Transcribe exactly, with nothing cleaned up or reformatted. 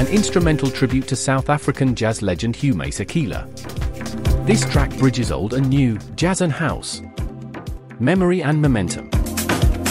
an instrumental tribute to South African jazz legend Hugh Masekela. This track bridges old and new, jazz and house, memory and momentum.